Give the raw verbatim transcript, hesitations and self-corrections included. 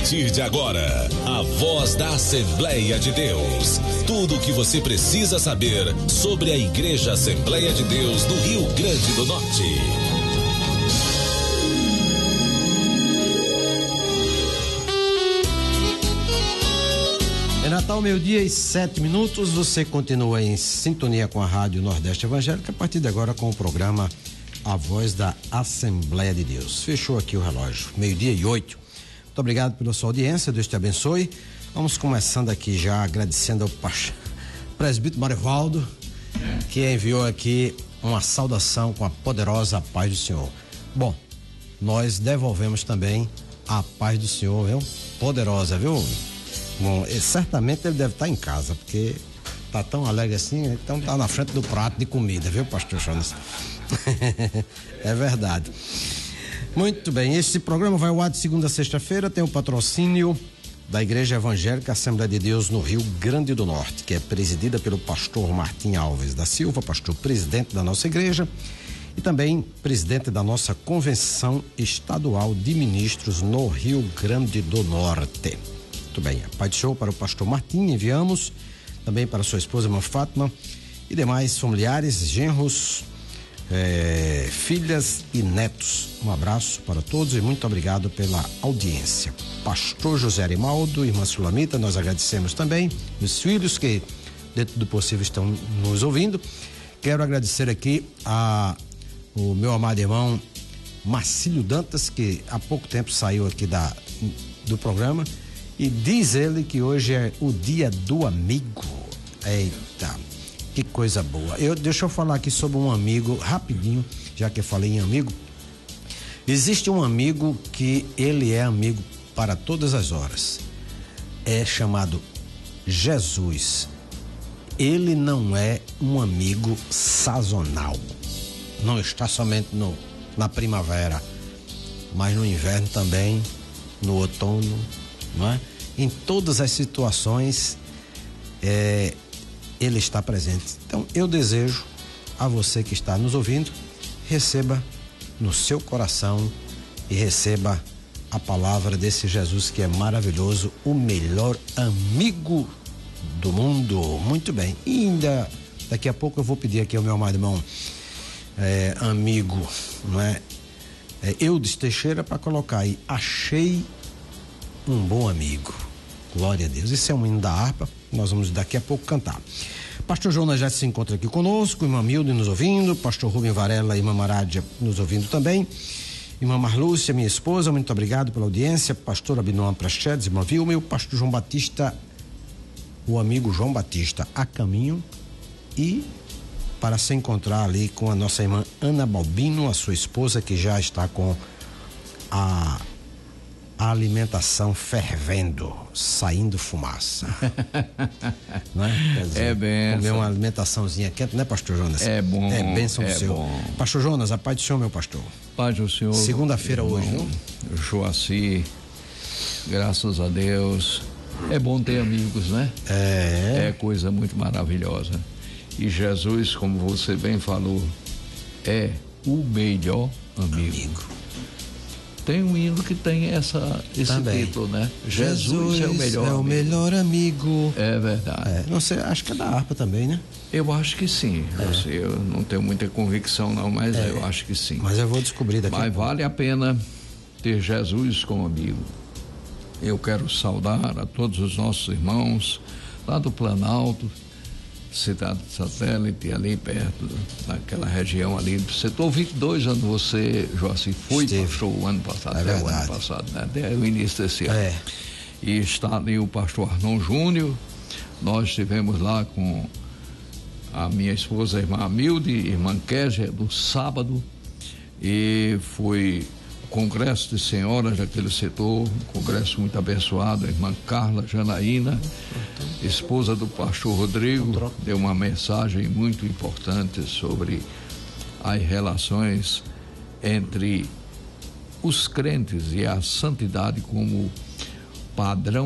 partir de agora, a voz da Assembleia de Deus. Tudo o que você precisa saber sobre a Igreja Assembleia de Deus do Rio Grande do Norte. É Natal, meio-dia e sete minutos. Você continua em sintonia com a Rádio Nordeste Evangélica, a partir de agora com o programa A Voz da Assembleia de Deus. Fechou aqui o relógio, meio-dia e oito. Muito obrigado pela sua audiência, Deus te abençoe. Vamos começando aqui já agradecendo ao presbítero Marivaldo, que enviou aqui uma saudação com a poderosa paz do Senhor. Bom, nós devolvemos também a paz do Senhor, viu? Poderosa, viu? Bom, e certamente ele deve estar em casa, porque tá tão alegre assim, então tá na frente do prato de comida, viu, pastor Jonas? É verdade. Muito bem, esse programa vai ao ar de segunda a sexta-feira, tem o patrocínio da Igreja Evangélica Assembleia de Deus no Rio Grande do Norte, que é presidida pelo pastor Martim Alves da Silva, pastor presidente da nossa igreja e também presidente da nossa Convenção Estadual de Ministros no Rio Grande do Norte. Muito bem, a paz do Senhor para o pastor Martim, enviamos também para sua esposa, irmã Fátima, e demais familiares, genros, eh, filhas e netos. Um abraço para todos e muito obrigado pela audiência. Pastor José Arimaldo, irmã Sulamita, nós agradecemos também, os filhos que, dentro do possível, estão nos ouvindo. Quero agradecer aqui a o meu amado irmão Marcílio Dantas, que há pouco tempo saiu aqui da, do programa. E diz ele que hoje é o dia do amigo. Eita, que coisa boa. Eu, deixa eu falar aqui sobre um amigo, rapidinho, já que eu falei em amigo. Existe um amigo que ele é amigo para todas as horas. É chamado Jesus. Ele não é um amigo sazonal. Não está somente no, na primavera, mas no inverno também, no outono, não é? Em todas as situações é, ele está presente. Então eu desejo a você que está nos ouvindo, receba no seu coração e receba a palavra desse Jesus que é maravilhoso, o melhor amigo do mundo. Muito bem, e ainda daqui a pouco eu vou pedir aqui ao meu amado irmão é, amigo, não é? É, Eudes Teixeira, para colocar aí, achei um bom amigo. Glória a Deus. Esse é um hino da harpa, nós vamos daqui a pouco cantar. Pastor Jonas já se encontra aqui conosco, irmã Milde nos ouvindo, pastor Rubem Varela e irmã Marádia nos ouvindo também, irmã Marlúcia, minha esposa, muito obrigado pela audiência, pastor Abinoam Prachedes, irmã Vilma, e o pastor João Batista, o amigo João Batista, a caminho e para se encontrar ali com a nossa irmã Ana Balbino, a sua esposa, que já está com a a alimentação fervendo, saindo fumaça. Não é? Quer dizer, é benção. Comer uma alimentaçãozinha quente, né, pastor Jonas? É bom. É bênção do é Senhor. Bom. Pastor Jonas, a paz do Senhor, meu pastor. Paz do Senhor. Segunda-feira hoje, não? Joaci, graças a Deus. É bom ter amigos, né? É. É coisa muito maravilhosa. E Jesus, como você bem falou, é o melhor amigo. amigo. Tem um hino que tem essa, esse Também. título, né? Jesus, Jesus é o melhor é o amigo. melhor amigo. É verdade. É, não sei, acho que é da harpa também, né? Eu acho que sim. É. Eu, sei, eu não tenho muita convicção não, mas é. eu acho que sim. Mas eu vou descobrir daqui a pouco. Mas vale a pena ter Jesus como amigo. Eu quero saudar a todos os nossos irmãos lá do Planalto, cidade satélite, ali perto daquela região ali, setor vinte e dois, onde você, Joaci, foi Esteve. pastor o ano passado, é até verdade. o ano passado, né? Até o início desse ano. É. E está ali o pastor Arnon Júnior. Nós estivemos lá com a minha esposa, a irmã Amilde, irmã Késia, do sábado, e foi o congresso de senhoras daquele setor, um congresso muito abençoado. A irmã Carla Janaína, esposa do pastor Rodrigo, deu uma mensagem muito importante sobre as relações entre os crentes e a santidade como padrão